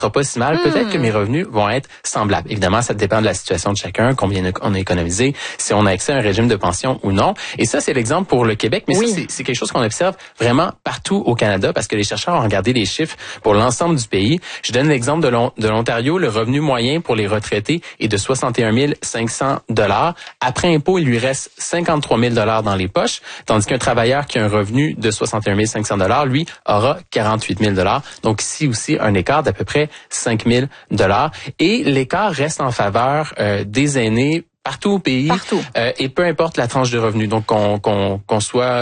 pas si mal, peut-être que mes revenus vont être semblables. Évidemment, ça dépend de la situation de chacun, combien on a économisé, si on a accès à un régime de pension ou non. Et ça, c'est l'exemple pour le Québec, mais ça, c'est quelque chose qu'on observe vraiment partout au Canada parce que les chercheurs ont regardé les chiffres pour l'ensemble du pays. Je donne l'exemple de l'Ontario. Le revenu moyen pour les retraités est de 61 500 $. Après impôt, il lui reste 53 000 $ dans les poches, tandis qu'un travailleur qui a un revenu de 61 500 $, lui, aura 48 000 $. Donc ici aussi, un écart d'à peu près 5 000 $. Et l'écart reste en faveur des aînés partout au pays. Et peu importe la tranche de revenus. Donc qu'on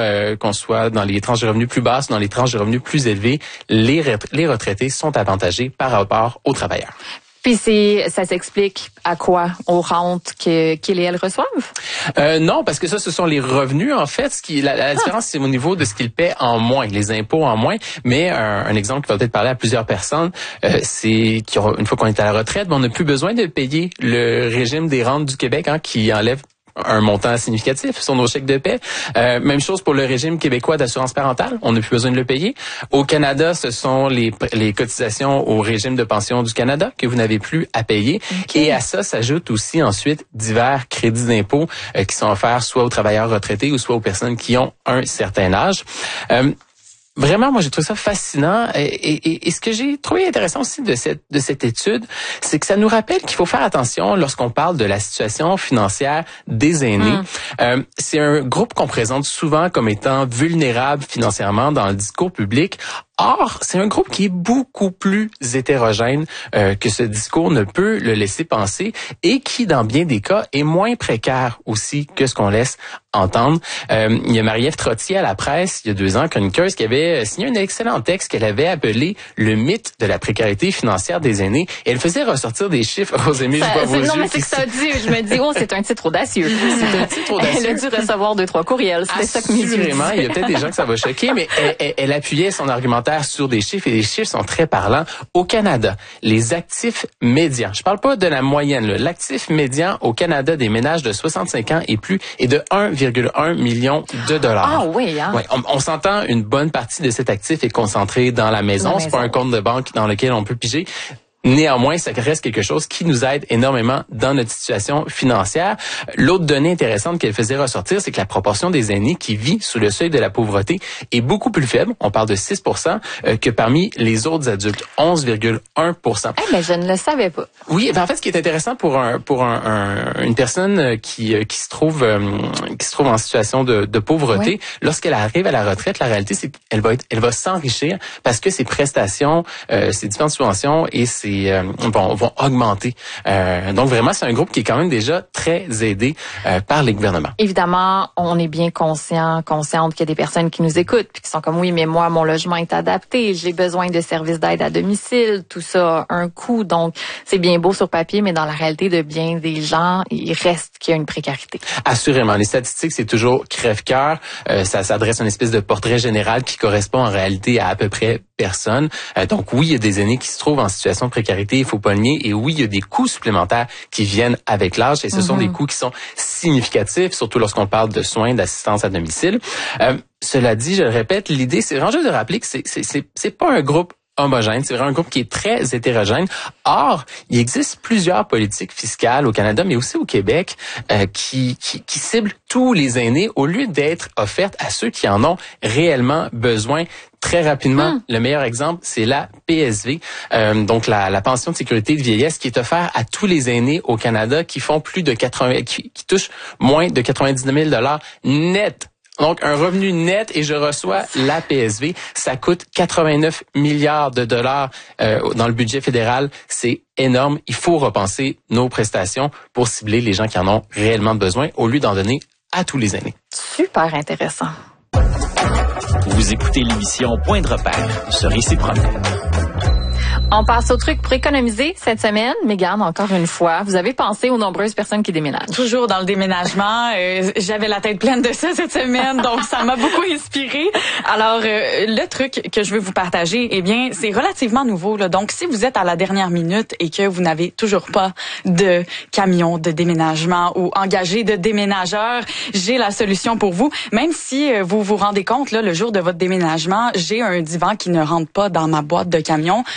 soit dans les tranches de revenus plus basses, dans les tranches de revenus plus élevées, les retraités sont avantagés par rapport aux travailleurs. Puis ça s'explique à quoi? Aux rentes qu'ils et elles reçoivent? Non, parce que ça, ce sont les revenus, en fait. La différence, c'est au niveau de ce qu'ils paient en moins, les impôts en moins. Mais un exemple qui va peut-être parler à plusieurs personnes, c'est qu'une fois qu'on est à la retraite, on n'a plus besoin de payer le régime des rentes du Québec, qui enlève un montant significatif sur nos chèques de paie. Même chose pour le régime québécois d'assurance parentale. On n'a plus besoin de le payer. Au Canada, ce sont les cotisations au régime de pension du Canada que vous n'avez plus à payer. Okay. Et à ça s'ajoutent aussi ensuite divers crédits d'impôt qui sont offerts soit aux travailleurs retraités ou soit aux personnes qui ont un certain âge. Vraiment, moi, j'ai trouvé ça fascinant. Et ce que j'ai trouvé intéressant aussi de cette étude, c'est que ça nous rappelle qu'il faut faire attention lorsqu'on parle de la situation financière des aînés. C'est un groupe qu'on présente souvent comme étant vulnérable financièrement dans le discours public. Or, c'est un groupe qui est beaucoup plus hétérogène que ce discours ne peut le laisser penser et qui, dans bien des cas, est moins précaire aussi que ce qu'on laisse entendre. Il y a Marie-Ève Trottier à la presse, il y a 2 ans, chroniqueuse, qui avait signé un excellent texte qu'elle avait appelé « Le mythe de la précarité financière des aînés ». Et elle faisait ressortir des chiffres aux aînés. Non, mais c'est que ça dit, je me dis, c'est un titre audacieux. C'est un titre audacieux. Elle a dû recevoir 2-3 courriels. C'était ça que mes yeux disaient. Il y a peut-être des gens que ça va choquer, mais elle appuyait son argumentaire sur des chiffres et les chiffres sont très parlants. Au Canada, les actifs médians, je parle pas de la moyenne, l'actif médian au Canada des ménages de 65 ans et plus est de 1,1 million de $. Ah oui, hein? Ouais, on s'entend, une bonne partie de cet actif est concentrée dans la maison. C'est pas un compte de banque dans lequel on peut piger. Néanmoins, ça reste quelque chose qui nous aide énormément dans notre situation financière. L'autre donnée intéressante qu'elle faisait ressortir, c'est que la proportion des aînés qui vit sous le seuil de la pauvreté est beaucoup plus faible. On parle de 6 % que parmi les autres adultes, 11,1 %. Mais je ne le savais pas. Oui, en fait, ce qui est intéressant pour une personne qui se trouve en situation de pauvreté, lorsqu'elle arrive à la retraite, la réalité, c'est qu'elle va s'enrichir parce que ses prestations, ses différentes subventions et vont augmenter. Donc vraiment, c'est un groupe qui est quand même déjà très aidé par les gouvernements. Évidemment, on est bien consciente qu'il y a des personnes qui nous écoutent puis qui sont comme oui, mais moi, mon logement est adapté, j'ai besoin de services d'aide à domicile, tout ça a un coût. Donc, c'est bien beau sur papier, mais dans la réalité de bien des gens, il reste qu'il y a une précarité. Assurément. Les statistiques, c'est toujours crève-cœur. Ça s'adresse à une espèce de portrait général qui correspond en réalité à peu près personne. Donc oui, il y a des aînés qui se trouvent en situation de précarité, il faut pas le nier. Et oui, il y a des coûts supplémentaires qui viennent avec l'âge et ce sont des coûts qui sont significatifs, surtout lorsqu'on parle de soins, d'assistance à domicile. Cela dit, je le répète, l'idée, c'est vraiment juste de rappeler que c'est pas un groupe homogène, c'est vraiment un groupe qui est très hétérogène. Or, il existe plusieurs politiques fiscales au Canada, mais aussi au Québec, qui ciblent tous les aînés au lieu d'être offertes à ceux qui en ont réellement besoin. Très rapidement, le meilleur exemple, c'est la PSV, donc la pension de sécurité de vieillesse qui est offerte à tous les aînés au Canada qui font qui touchent moins de 99 000 $ net. Donc, un revenu net et je reçois la PSV. Ça coûte 89 milliards de dollars dans le budget fédéral. C'est énorme. Il faut repenser nos prestations pour cibler les gens qui en ont réellement besoin au lieu d'en donner à tous les aînés. Super intéressant. Vous écoutez l'émission Point de repère sur Réciproque. On passe au truc pour économiser cette semaine. Mégane, encore une fois, vous avez pensé aux nombreuses personnes qui déménagent. Toujours dans le déménagement. J'avais la tête pleine de ça cette semaine, donc ça m'a beaucoup inspiré. Alors, le truc que je veux vous partager, eh bien, c'est relativement nouveau, là. Donc, si vous êtes à la dernière minute et que vous n'avez toujours pas de camion de déménagement ou engagé de déménageur, j'ai la solution pour vous. Même si vous vous rendez compte, là, le jour de votre déménagement, j'ai un divan qui ne rentre pas dans ma boîte de camion. Peut-être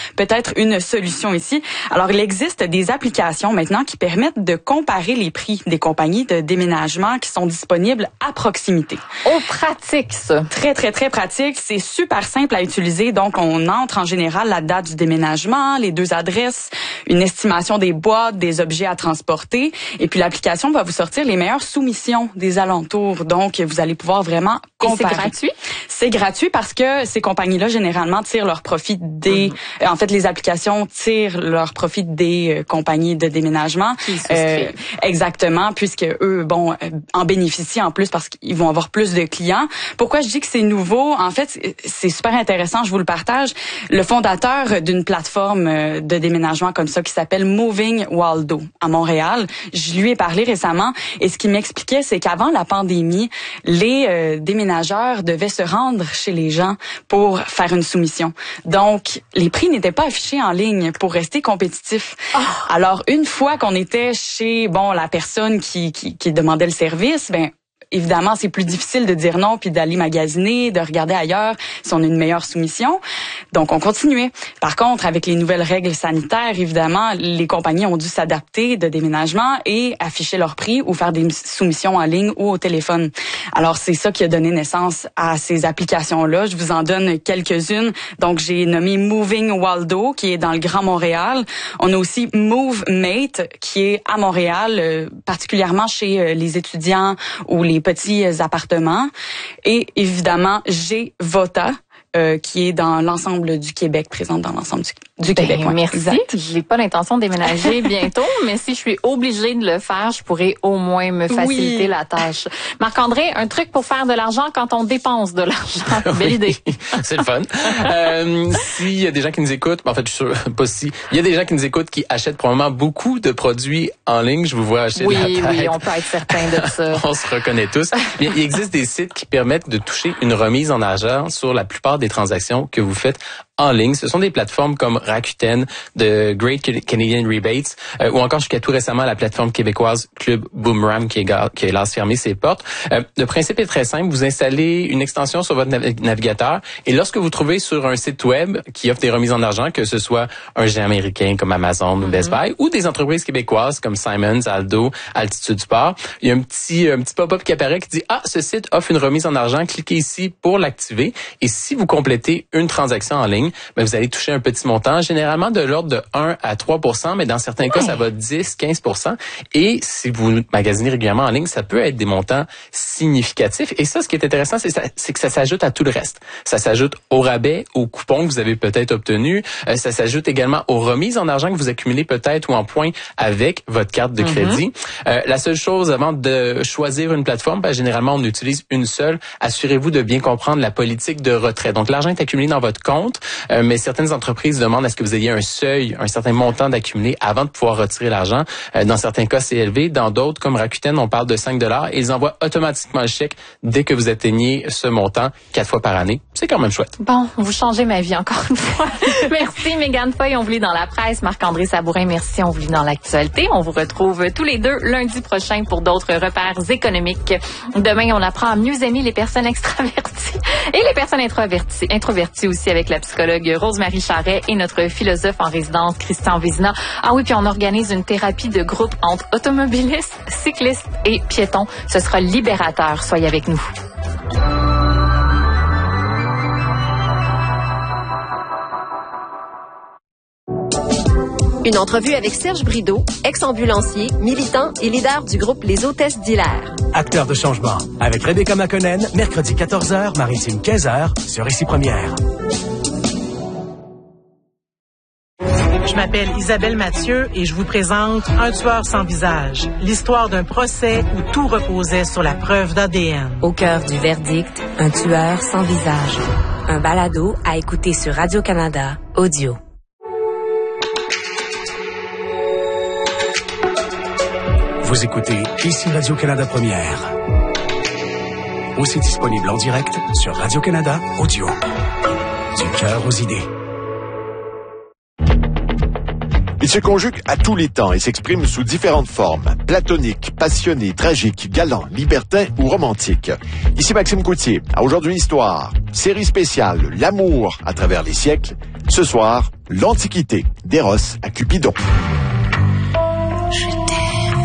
être une solution ici. Alors, il existe des applications maintenant qui permettent de comparer les prix des compagnies de déménagement qui sont disponibles à proximité. Oh, pratique, ça. Très, très, très pratique. C'est super simple à utiliser. Donc, on entre en général la date du déménagement, les 2 adresses, une estimation des boîtes, des objets à transporter. Et puis, l'application va vous sortir les meilleures soumissions des alentours. Donc, vous allez pouvoir vraiment comparer. Et c'est gratuit? C'est gratuit parce que ces compagnies-là, généralement, tirent leur profit des... En fait, les applications tirent leur profit des compagnies de déménagement. Qui souscrivent. Exactement, puisque eux, en bénéficient en plus parce qu'ils vont avoir plus de clients. Pourquoi je dis que c'est nouveau? En fait, c'est super intéressant, je vous le partage. Le fondateur d'une plateforme de déménagement comme ça qui s'appelle Moving Waldo à Montréal, je lui ai parlé récemment et ce qu'il m'expliquait, c'est qu'avant la pandémie, les déménageurs devaient se rendre chez les gens pour faire une soumission. Donc, les prix n'étaient pas affichés en ligne pour rester compétitifs. Oh. Alors, une fois qu'on était chez la personne qui demandait le service, évidemment, c'est plus difficile de dire non puis d'aller magasiner, de regarder ailleurs si on a une meilleure soumission. Donc, on continuait. Par contre, avec les nouvelles règles sanitaires, évidemment, les compagnies ont dû s'adapter de déménagement et afficher leur prix ou faire des soumissions en ligne ou au téléphone. Alors, c'est ça qui a donné naissance à ces applications-là. Je vous en donne quelques-unes. Donc, j'ai nommé Moving Waldo, qui est dans le Grand Montréal. On a aussi MoveMate, qui est à Montréal, particulièrement chez les étudiants ou les petits appartements. Et évidemment, j'ai Vota, qui est dans l'ensemble du Québec, présente dans l'ensemble du Québec. Ouais, merci. Exact. J'ai pas l'intention de déménager bientôt, mais si je suis obligée de le faire, je pourrais au moins me faciliter la tâche. Marc-André, un truc pour faire de l'argent quand on dépense de l'argent. Belle idée. C'est le fun. S'il y a des gens qui nous écoutent, en fait, je suis sûr, pas si. Il y a des gens qui nous écoutent qui achètent probablement beaucoup de produits en ligne. Je vous vois acheter de la tête. Oui, on peut être certain de ça. On se reconnaît tous. Bien, il existe des sites qui permettent de toucher une remise en argent sur la plupart des transactions que vous faites en ligne. Ce sont des plateformes comme Rakuten, de Great Canadian Rebates, ou encore jusqu'à tout récemment la plateforme québécoise Club Boomerang qui a hélas fermé ses portes. Le principe est très simple. Vous installez une extension sur votre navigateur et lorsque vous trouvez sur un site web qui offre des remises en argent, que ce soit un géant américain comme Amazon ou Best Buy, ou des entreprises québécoises comme Simons, Aldo, Altitude Sport, il y a un petit pop-up qui apparaît qui dit « Ah, ce site offre une remise en argent. Cliquez ici pour l'activer. » Et si vous complétez une transaction en ligne, vous allez toucher un petit montant, généralement de l'ordre de 1 à 3%, mais dans certains cas, ça va 10-15%. Et si vous magasinez régulièrement en ligne, ça peut être des montants significatifs. Et ça, ce qui est intéressant, c'est que ça s'ajoute à tout le reste. Ça s'ajoute au rabais, aux coupons que vous avez peut-être obtenus. Ça s'ajoute également aux remises en argent que vous accumulez peut-être ou en points avec votre carte de crédit. La seule chose avant de choisir une plateforme, généralement, on utilise une seule. Assurez-vous de bien comprendre la politique de retrait. Donc, l'argent est accumulé dans votre compte, mais certaines entreprises demandent à ce que vous ayez un seuil, un certain montant d'accumulé avant de pouvoir retirer l'argent. Dans certains cas, c'est élevé. Dans d'autres, comme Rakuten, on parle de 5$ et ils envoient automatiquement le chèque dès que vous atteignez ce montant 4 fois par année. C'est quand même chouette. Bon, vous changez ma vie encore une fois. Merci Mégane Foy, on vous lit dans la presse. Marc-André Sabourin, merci, on vous lit dans l'actualité. On vous retrouve tous les deux lundi prochain pour d'autres repères économiques. Demain, on apprend à mieux aimer les personnes extraverties et les personnes introverties aussi avec la psychologue Rose-Marie Charret et notre philosophe en résidence Christian Vézina. Ah oui, puis on organise une thérapie de groupe entre automobilistes, cyclistes et piétons. Ce sera libérateur. Soyez avec nous. Une entrevue avec Serge Brideau, ex-ambulancier, militant et leader du groupe Les Hôtesses d'Hilaire. Acteur de changement, avec Rebecca Makonnen, mercredi 14h, Maritime 15h, sur Ici Première. Je m'appelle Isabelle Mathieu et je vous présente Un tueur sans visage, l'histoire d'un procès où tout reposait sur la preuve d'ADN. Au cœur du verdict, Un tueur sans visage. Un balado à écouter sur Radio-Canada Audio. Vous écoutez Ici Radio-Canada Première. Aussi disponible en direct sur Radio-Canada Audio. Du cœur aux idées. Il se conjugue à tous les temps et s'exprime sous différentes formes. Platonique, passionné, tragique, galant, libertin ou romantique. Ici Maxime Coutier, à Aujourd'hui Histoire. Série spéciale, l'amour à travers les siècles, Ce soir, l'Antiquité, d'Eros à Cupidon. Je t'aime,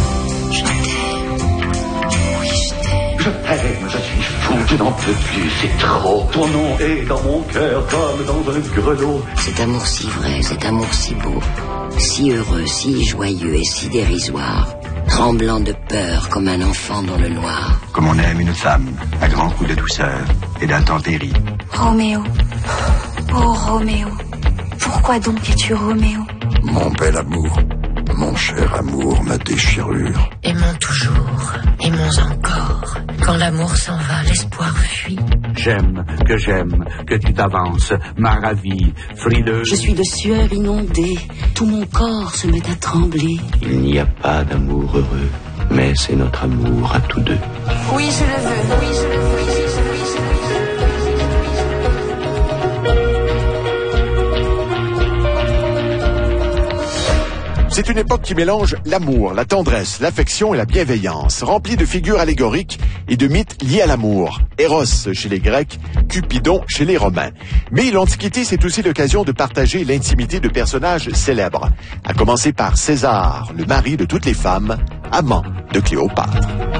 oui je t'aime. Je t'aime, je suis fou, je n'en peux plus, c'est trop. Ton nom est dans mon cœur comme dans un grelot. Cet amour si vrai, cet amour si beau, si heureux, si joyeux et si dérisoire, tremblant de peur comme un enfant dans le noir. Comme on aime une femme, à grands coups de douceur et d'intempéries. Roméo, oh Roméo, pourquoi donc es-tu Roméo? Mon bel amour, mon cher amour, ma déchirure. Aimons toujours, aimons encore. Quand l'amour s'en va, l'espoir fuit. J'aime, que tu t'avances, ma ravie, frileuse. Je suis de sueur inondée, tout mon corps se met à trembler. Il n'y a pas d'amour heureux, mais c'est notre amour à tous deux. Oui, je le veux, oui, je le veux. C'est une époque qui mélange l'amour, la tendresse, l'affection et la bienveillance, remplie de figures allégoriques et de mythes liés à l'amour. Eros chez les Grecs, Cupidon chez les Romains. Mais l'Antiquité, c'est aussi l'occasion de partager l'intimité de personnages célèbres, à commencer par César, le mari de toutes les femmes, amant de Cléopâtre.